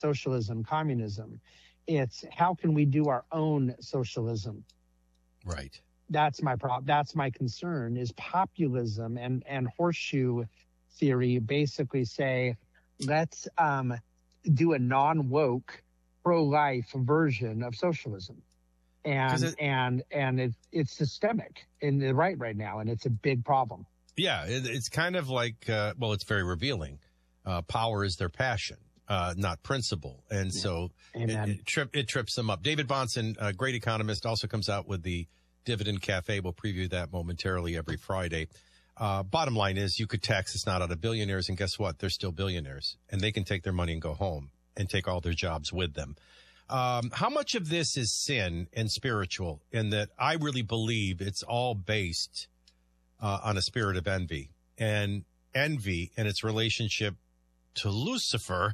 socialism, communism. It's how can we do our own socialism? Right. That's my problem. That's my concern is populism and horseshoe theory basically say, let's do a non-woke pro-life version of socialism. And it's systemic in the right now, and it's a big problem. Yeah, it's kind of like, it's very revealing. Power is their passion, not principle. And so it trips them up. David Bahnsen, a great economist, also comes out with the Dividend Cafe. We'll preview that momentarily every Friday. Bottom line is you could tax us not out of billionaires, and guess what? They're still billionaires, and they can take their money and go home and take all their jobs with them. How much of this is sin and spiritual in that I really believe it's all based on a spirit of envy and its relationship to Lucifer.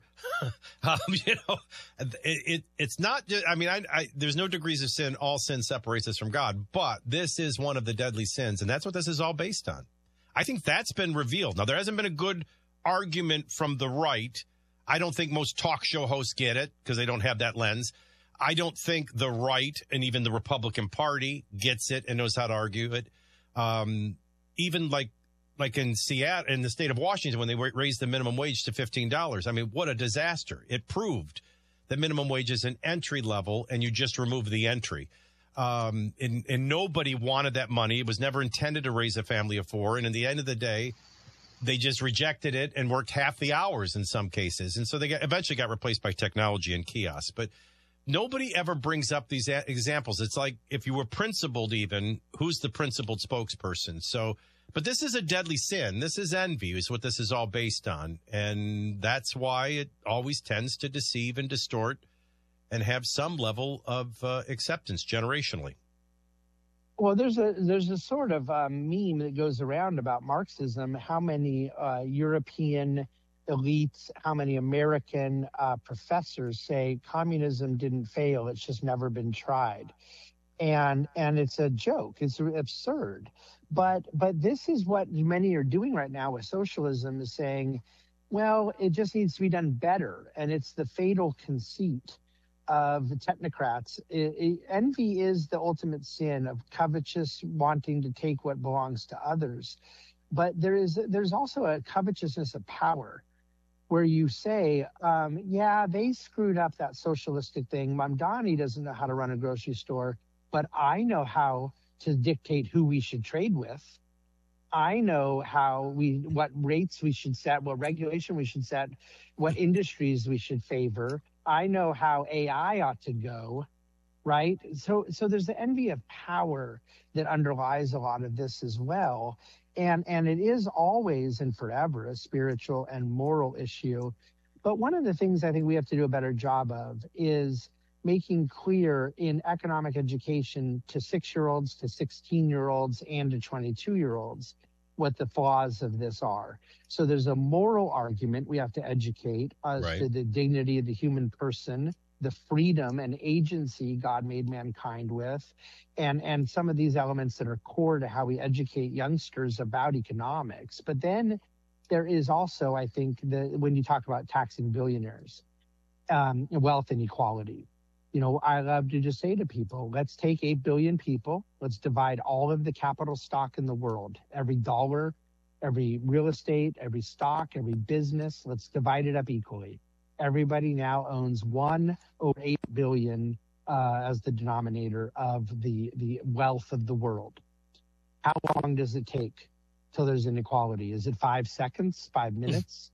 It's not just, there's no degrees of sin. All sin separates us from God, but this is one of the deadly sins. And that's what this is all based on. I think that's been revealed. Now, there hasn't been a good argument from the right. I don't think most talk show hosts get it because they don't have that lens. I don't think the right and even the Republican Party gets it and knows how to argue it. Even like in Seattle, in the state of Washington, when they raised the minimum wage to $15. What a disaster. It proved that minimum wage is an entry level and you just remove the entry. And nobody wanted that money. It was never intended to raise a family of four. And in the end of the day, they just rejected it and worked half the hours in some cases. And so they eventually got replaced by technology and kiosks. But nobody ever brings up these examples. It's like if you were principled even, who's the principled spokesperson? So, but this is a deadly sin. This is envy is what this is all based on. And that's why it always tends to deceive and distort and have some level of acceptance generationally. Well, there's a sort of meme that goes around about Marxism. How many European elites, how many American professors say communism didn't fail? It's just never been tried, and it's a joke. It's absurd. But this is what many are doing right now with socialism: is saying, well, it just needs to be done better, and it's the fatal conceit of the technocrats. Envy is the ultimate sin of covetous wanting to take what belongs to others. But there's also a covetousness of power where you say, they screwed up that socialistic thing. Mamdani doesn't know how to run a grocery store, but I know how to dictate who we should trade with. I know what rates we should set, what regulation we should set, what industries we should favor. I know how AI ought to go, right? So there's the envy of power that underlies a lot of this as well. And it is always and forever a spiritual and moral issue. But one of the things I think we have to do a better job of is making clear in economic education to 6-year-olds, to 16-year-olds, and to 22-year-olds what the flaws of this are. So there's a moral argument we have to educate as to the dignity of the human person, the freedom and agency God made mankind with, and some of these elements that are core to how we educate youngsters about economics. But then there is also, I think, when you talk about taxing billionaires, wealth inequality. I love to just say to people, let's take 8 billion people. Let's divide all of the capital stock in the world, every dollar, every real estate, every stock, every business. Let's divide it up equally. Everybody now owns 1 over 8 billion as the denominator of the wealth of the world. How long does it take till there's inequality? Is it 5 seconds, 5 minutes?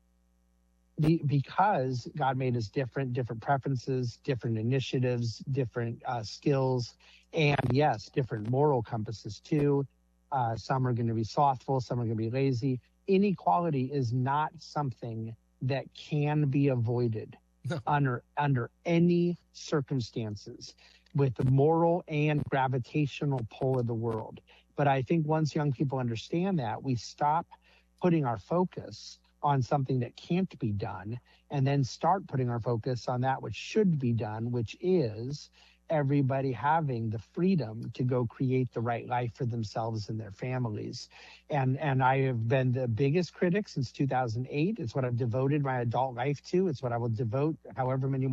Because God made us different preferences, different initiatives, different skills, and yes, different moral compasses too. Some are going to be slothful, some are going to be lazy. Inequality is not something that can be avoided under any circumstances with the moral and gravitational pull of the world. But I think once young people understand that, we stop putting our focus on something that can't be done and then start putting our focus on that which should be done, which is everybody having the freedom to go create the right life for themselves and their families. And I have been the biggest critic since 2008. It's what I've devoted my adult life to. It's what I will devote however many